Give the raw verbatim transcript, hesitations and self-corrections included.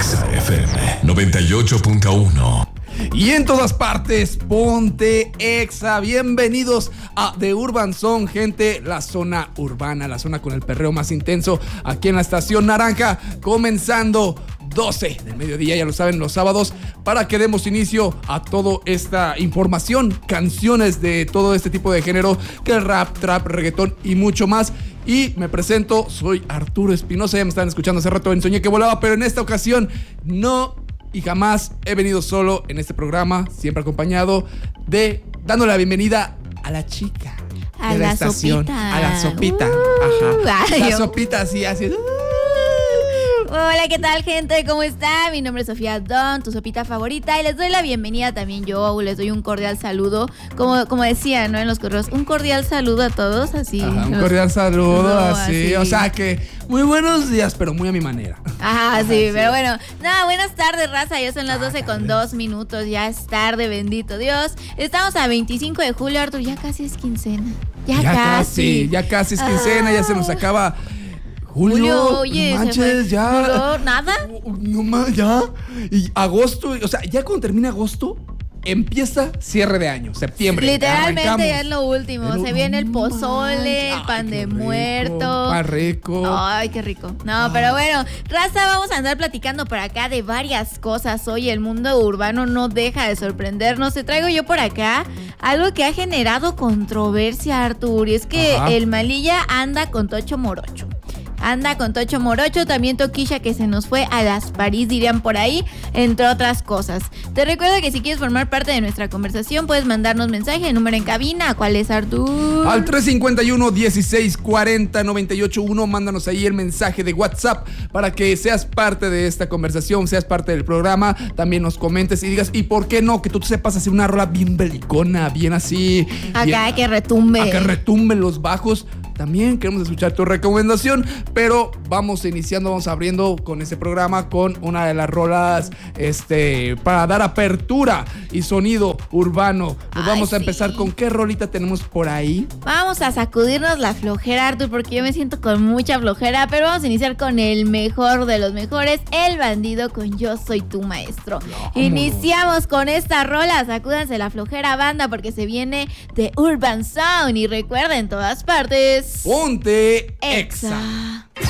Exa F M noventa y ocho punto uno. Y en todas partes, ponte Exa. Bienvenidos a The Urban Zone, gente. La zona urbana, la zona con el perreo más intenso aquí en la Estación Naranja. Comenzando doce del mediodía, ya lo saben, los sábados, para que demos inicio a toda esta información, canciones de todo este tipo de género, que el rap, trap, reggaetón y mucho más. Y me presento, soy Arturo Espinosa. Ya me estaban escuchando hace rato en Soñé que Volaba, pero en esta ocasión no y jamás he venido solo en este programa, siempre acompañado de, dándole la bienvenida a la chica a de la, la estación, sopita. a la sopita, Uh, ajá, ay, la yo- sopita así, así. Hola, ¿qué tal, gente? ¿Cómo está? Mi nombre es Sofía Don, tu sopita favorita, y les doy la bienvenida también yo, les doy un cordial saludo, como, como decía, ¿no? En los correos, un cordial saludo a todos, así. Ajá, un Los- cordial saludo, No, así, así. o sea que muy buenos días, pero muy a mi manera. Ajá, sí, pero bueno, nada, buenas tardes, raza, ya son las Ah, doce con tardes. dos minutos, ya es tarde, bendito Dios. Estamos a veinticinco de julio, Artur, ya casi es quincena, ya, Ya casi. casi, ya casi es quincena, ya se nos acaba julio, Julio, oye, no se manches, fue. ya. No, nada. No más, ya. Y agosto, o sea, ya cuando termina agosto, empieza cierre de año, septiembre. Literalmente arrancamos. ya es lo último. Pero Se viene el no pozole, manches. el pan Ay, de qué rico, muerto. pan rico. Ay, qué rico. No, pero bueno, raza, vamos a andar platicando por acá de varias cosas. Hoy el mundo urbano no deja de sorprendernos. Te traigo yo por acá algo que ha generado controversia, Artur. Y es que Ajá. el Malilla anda con Tocho Morocho. Anda con Tocho Morocho, también Toquilla que se nos fue a las París, dirían por ahí, entre otras cosas. Te recuerdo que si quieres formar parte de nuestra conversación, puedes mandarnos mensaje, el número en cabina. ¿Cuál es, Artur? Al tres cinco uno, dieciséis cuarenta, noventa y ocho uno, mándanos ahí el mensaje de WhatsApp para que seas parte de esta conversación, seas parte del programa, también nos comentes y digas, ¿y por qué no? Que tú sepas hacer una rola bien belicona, bien así. Acá, bien- que retumbe. A que retumben los bajos. También queremos escuchar tu recomendación, pero vamos iniciando, vamos abriendo con este programa con una de las rolas este, para dar apertura y sonido urbano. Nos Ay, vamos a sí. empezar con qué rolita tenemos por ahí. Vamos a sacudirnos la flojera, Artur, porque yo me siento con mucha flojera, pero vamos a iniciar con el mejor de los mejores, El Bandido con Yo Soy Tu Maestro. Iniciamos con esta rola, sacúdanse la flojera, banda, porque se viene de Urban Sound y recuerda, en todas partes, Ponte Exa. Exa.